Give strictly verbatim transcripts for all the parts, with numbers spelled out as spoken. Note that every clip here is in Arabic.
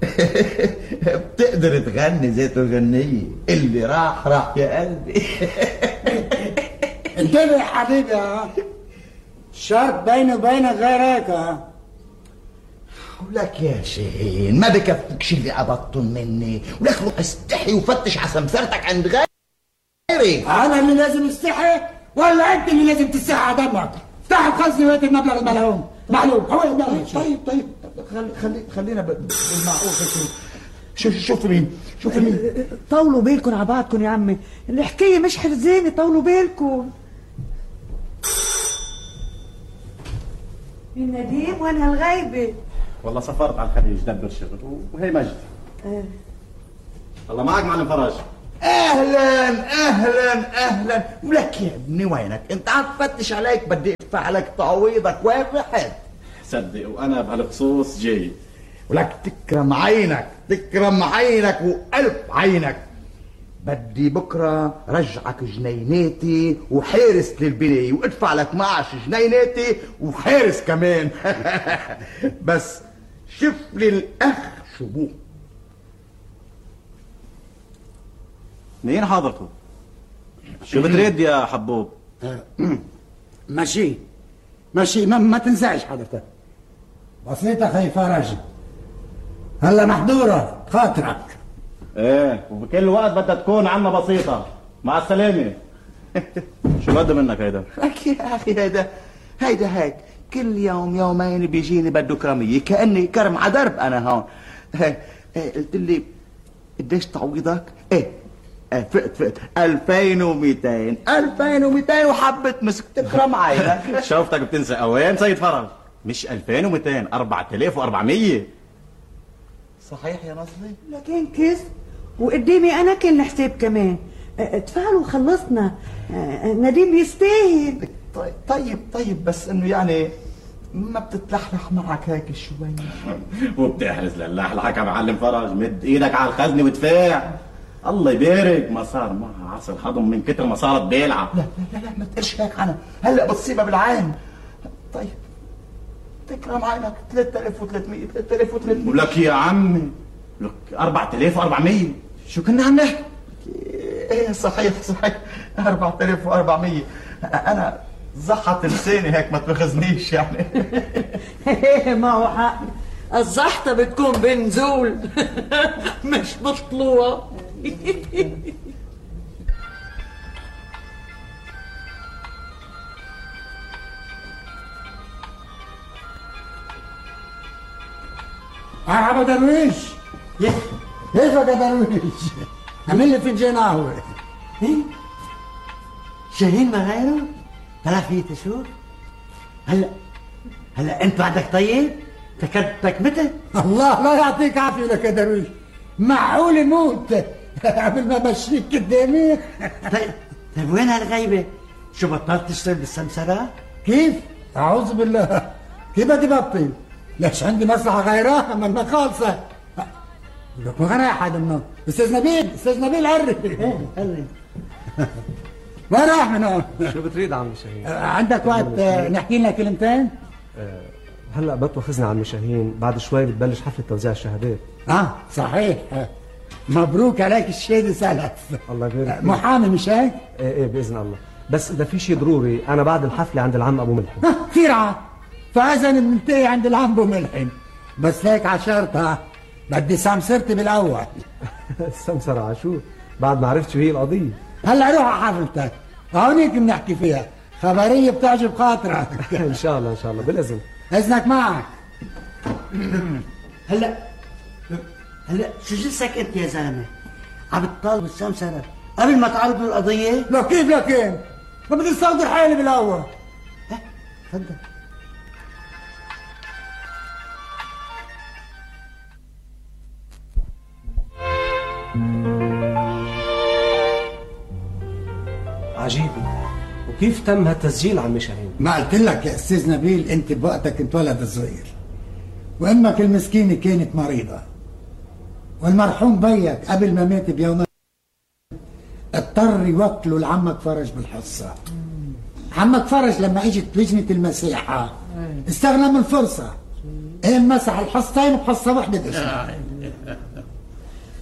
بتقدر تغني زي الغنية اللي راح راح يا قلبي. انتبه يا حبيبي ها، الشرط بيني وبينك غير هيك ها. ولك يا شاهين ما بكفكش اللي قبضتن مني، ولك روح استحي وفتش على سمسرتك عند غيري. انا اللي لازم استحي ولا انت اللي لازم تستحي على دمك؟ افتح الخزنه وهات المبلغ الملعون معلوم. هو طيب طيب طيب خلي خلي خلينا بالمعقول. شوف شوف مين شوف مين. طولوا بالكم على بعضكم يا عمي، الحكايه مش حرزانه، طولوا بالكم. النديم وين هالغيبه؟ والله سافرت على الخليج دبر شغل وهي مجد. اه الله معك معلم فراج. اهلا اهلا اهلا. ولك يا ابني وينك؟ انت عم تفتش عليك، بدي ادفع لك تعويضك. وين رحت؟ صدق وانا بهالخصوص جاي. ولك تكرم عينك تكرم عينك وقلب عينك. بدي بكره رجعك جنيناتي وحارس للبنايه، وادفع لك معاش جنيناتي وحارس كمان. بس شوف لي الاخ شو بو. مين حاضرته؟ شو بتريد يا حبوب؟ ماشي ماشي ما, ما تنزعج حضرتك. بسيطة خي فرج، هلا محضورة خاطرك. ايه وبكل وقت بدها تكون عنا بسيطة. مع السلامة. شو بده منك هيدا؟ لك يا اخي هيدا هيدا هيك كل يوم يومين بيجيني بده كرمية، كأني كرم على درب انا هون. قلت لي قديش تعويضك؟ ايه فقت فقت ألفين ومئتين ألفين ومئتين وحبة مسك تكرم عينك. شوفتك بتنسى اوين سيد فرج؟ مش ألفين ومئتين، أربعة آلاف وأربعمية. صحيح يا نصلي؟ لكن كيف؟ وقدامي انا كل حساب كمان. ادفعوا وخلصنا. نديم يستاهل. طيب طيب طيب بس انه يعني ما بتتلحلح معك هيك شوي؟ وبتحرز للحلحك يا معلم فرج. مد ايدك على الخزنه وادفع. الله يبارك. ما صار معها عصر هضم من كتر ما صارت بيلعه. لا لا لا ما تقلش هيك عنها، هلا بتصيبها بالعين. طيب تكرم عينك ثلاثة آلاف وثلاثمية ثلاثة آلاف وثلاثمية. ولك يا عمي لك أربعة آلاف وأربعمية. شو كنا عم نحكي؟ ايه صحيح صحيح أربعة آلاف وأربعمية. انا زحت لساني هيك ما تاخذنيش يعني. ايه ما هو حق، الزحطة بتكون بنزول مش بطلوع. مرحبا درويش. كيفك يا درويش؟ اعمل لي فنجان قهوة. ايه؟ شاهين ما غيره؟ طلع فيه تشوف؟ هلا هلا انت بعدك طيب؟ فكرتك متت؟ الله لا يعطيك عافية لك يا درويش، معقول موت قبل ما امشيك قدامي. طيب طيب وين هالغيبة؟ شو بطلت تشتغل بالسمسرة؟ كيف؟ أعوذ بالله، كيف بدي بطل؟ ليش عندي مصلحة غيرها منا خالصة؟ لك ما رايح هذا منه، أستاذ نبيل، أستاذ نبيل عري. قري وين رايح من هون؟ شو بتريد عمي شاهين؟ عندك وقت نحكي لنا كلمتين؟ هلا بتوخذنا عمي شاهين، بعد شوي بتبلش حفلة توزيع الشهادات. اه صحيح، مبروك عليك الشهادة سلف. الله يبارك. محامي مش هيك؟ ايه ايه بإذن الله، بس إذا في شيء ضروري أنا بعد الحفلة عند العم أبو ملحم. اه كثير عاد، فإذا بننتهي عند العم أبو ملحم، بس هيك عشرتها بدي سمسرتي بالأول. السمسرة عشو؟ بعد ما عرفت شو هي القضية. هلا روح على حفلتك، هونيك بنحكي فيها، خبرية بتعجب خاطرك. إن شاء الله إن شاء الله بالإذن. إذنك معك. هلا هلا شو جلسك انت يا زلمة؟ عم تطالب السمسرة قبل ما تعرضوا القضية؟ لو كيف لو كيف؟ ما بدي استودع حالي بالأول. تفضل. عجيب، وكيف تم هالتسجيل عمي شاهين؟ ما قلت لك يا استاذ نبيل انت بوقتك كنت ولد صغير، وامك المسكينه كانت مريضه، والمرحوم بيك قبل ما مات بيومين اضطر يوكلوا لعمك فرج بالحصه. عمك فرج لما اجت لجنه المسيحه استغنى من الفرصه، قام مسح الحصتين بحصه واحده دشنا.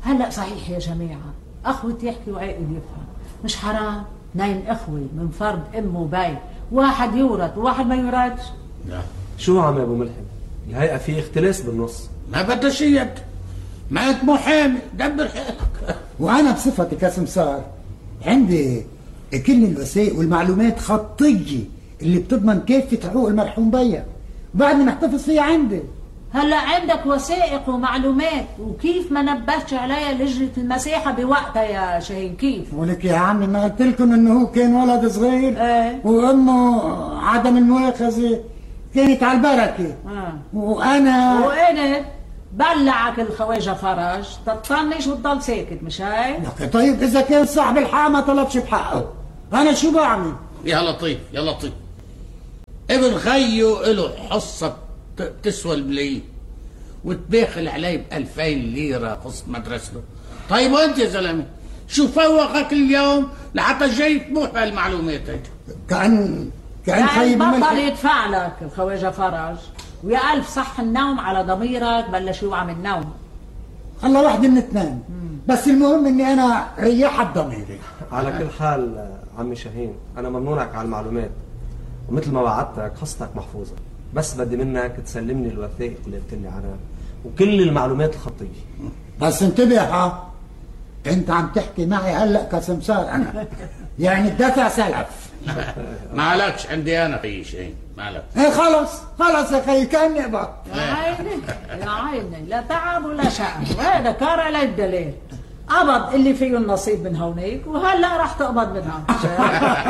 هلا صحيح يا جماعة، أخوتي يحكي وعاقل يفهم، مش حرام اثنين إخوة من فرد أم وبي، واحد يورث وواحد ما يورثش؟ لا شو عم يا ابو ملحم؟ الهيئة في اختلاس بالنص. ما بدها يد، ما انت محامي دبر حالك. وانا بصفتي كسمسار عندي كل الوثائق والمعلومات خطيه اللي بتضمن كافه حقوق المرحوم بيا، بعدني محتفظ فيها عندي. هلا عندك وثائق ومعلومات، وكيف ما نبهتش عليها لجنة المساحة بوقتها يا شاهين؟ كيف؟ ولك يا عمي ما قلت لكم انه هو كان ولد صغير ايه وامه عدم المؤاخذه كانت على البركه. اه وانا وانا بلعك الخواجة فرج تطنش وتضل ساكت، مش هيك؟ طيب اذا كان صاحب الحق ما طلبش بحقه انا شو بعمل؟ يا لطيف يا لطيف، ابن خيو له حصة تسوى الملايين وتباخل علي بألفين ليرة خص مدرسته. طيب وانت يا زلمة شو فوقك اليوم لحتى جاي تبوح بهالمعلومات هيك؟ كأن كأن يعني خيب بطل ملحق. يدفع لك الخواجة فرج، ويا ألف صح النوم على ضميرك بلش يوعى من النوم. الله واحد من اثنين، بس المهم اني انا ريحت ضميري. على كل حال عمي شاهين، انا ممنونك على المعلومات، ومثل ما وعدتك حصتك محفوظة، بس بدي منك تسلمني الوثائق اللي قلت لي عنها وكل المعلومات الخطية. بس انتبه ها، انت عم تحكي معي هلا كسمسار انا، يعني الدفع سلف. ما عليكش عندي انا اي شيء، ما عليك. ايه خلص خلص يا خي كاني قبض. يا عيني يا عيني، لا تعب ولا شقى، وهذا كار على الدليل. قبض اللي فيه النصيب من هونيك، وهلا راح تقبض منها.